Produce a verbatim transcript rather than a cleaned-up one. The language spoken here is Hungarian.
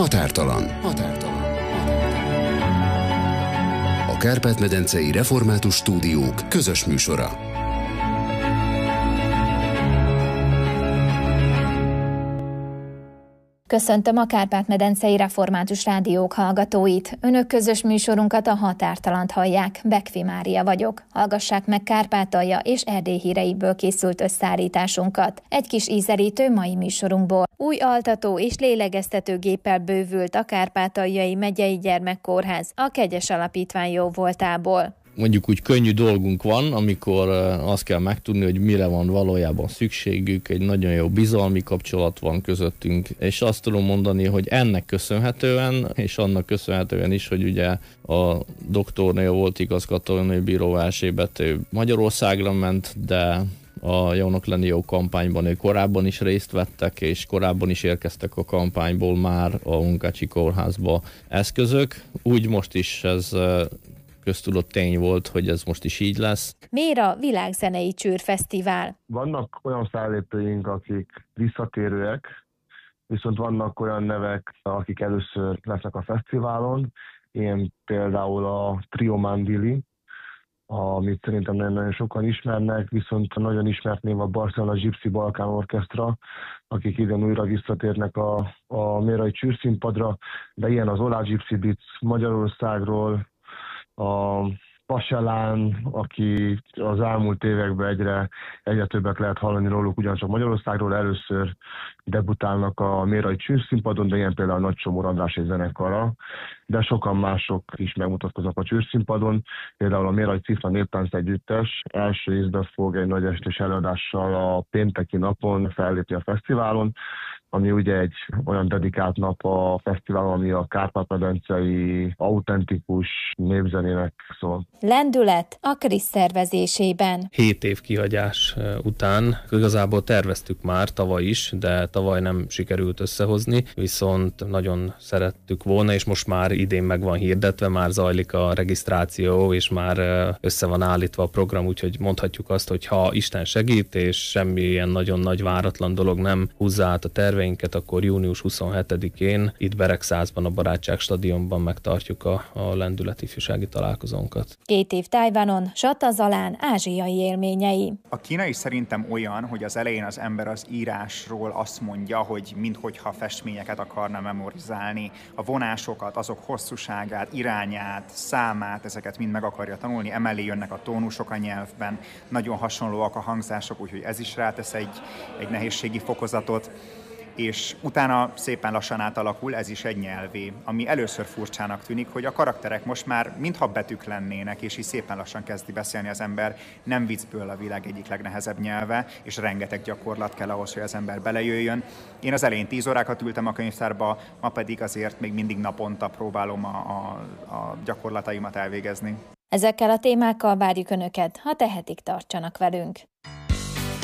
Határtalan. Határtalan. A Kárpát-medencei Református Stúdiók közös műsora. Köszöntöm a Kárpát-medencei Református Rádiók hallgatóit. Önök közös műsorunkat, a Határtalant hallják. Bekfi Mária vagyok. Hallgassák meg Kárpátalja és Erdély híreiből készült összeállításunkat. Egy kis ízelítő mai műsorunkból. Új altató és lélegeztetőgéppel bővült a Kárpátaljai Megyei Gyermekkórház a Kegyes Alapítvány jóvoltából. Mondjuk úgy könnyű dolgunk van, amikor azt kell megtudni, hogy mire van valójában szükségük, egy nagyon jó bizalmi kapcsolat van közöttünk, és azt tudom mondani, hogy ennek köszönhetően, és annak köszönhetően is, hogy ugye a doktornél volt igazgatónő Bíró Erzsébet Magyarországra ment, de a Jónak lenni jó kampányban ő korábban is részt vettek, és korábban is érkeztek a kampányból már a Unkácsi kórházba eszközök. Úgy most is ez köztudott tény volt, hogy ez most is így lesz. Méra Világzenei Csőrfesztivál. Vannak olyan fellépőink, akik visszatérőek, viszont vannak olyan nevek, akik először lesznek a fesztiválon. Ilyen például a Trio Mandili, amit szerintem nagyon sokan ismernek, viszont nagyon ismert név a Barcelona Gypsy Balkán Orchestra, akik idén újra visszatérnek a, a mérai csőrszínpadra, de ilyen az Olá Gypsy Beats Magyarországról, a Paselán, aki az elmúlt években egyre, egyre többet lehet hallani róluk, ugyancsak Magyarországról először debutálnak a mérai csőrszínpadon, de ilyen például Nagy Csomor András egy zenekara, de sokan mások is megmutatkoznak a csőrszínpadon, például a Mérai Cifra Néptánc Együttes első ízben fog egy nagy estés előadással a pénteki napon fellépni a fesztiválon, ami ugye egy olyan dedikált nap a fesztiválon, ami a Kárpát-medencei autentikus népzenének szól. Lendület a Krisz szervezésében. Hét év kihagyás után igazából terveztük már tavaly is, de tavaly nem sikerült összehozni, viszont nagyon szerettük volna, és most már idén meg van hirdetve, már zajlik a regisztráció, és már össze van állítva a program, úgyhogy mondhatjuk azt, hogy ha Isten segít, és semmi ilyen nagyon nagy váratlan dolog nem húzza át a terveinket, akkor június huszonhetedikén itt Beregszázban, a Barátság stadionban megtartjuk a, a lendület ifjúsági találkozónkat. Két év Tajvanon, Sata Zalán ázsiai élményei. A kínai szerintem olyan, hogy az elején az ember az írásról azt mondja, hogy minthogyha festményeket akarna memorizálni, a vonásokat, azok hosszúságát, irányát, számát, ezeket mind meg akarja tanulni, emellé jönnek a tónusok a nyelvben, nagyon hasonlóak a hangzások, úgyhogy ez is rátesz egy, egy nehézségi fokozatot, és utána szépen lassan átalakul, ez is egy nyelvé, ami először furcsának tűnik, hogy a karakterek most már mintha betűk lennének, és így szépen lassan kezdi beszélni az ember, nem viccből a világ egyik legnehezebb nyelve, és rengeteg gyakorlat kell ahhoz, hogy az ember belejöjjön. Én az elején tíz órákat ültem a könyvtárba, ma pedig azért még mindig naponta próbálom a, a, a gyakorlataimat elvégezni. Ezekkel a témákkal várjuk Önöket, ha tehetik, tartsanak velünk.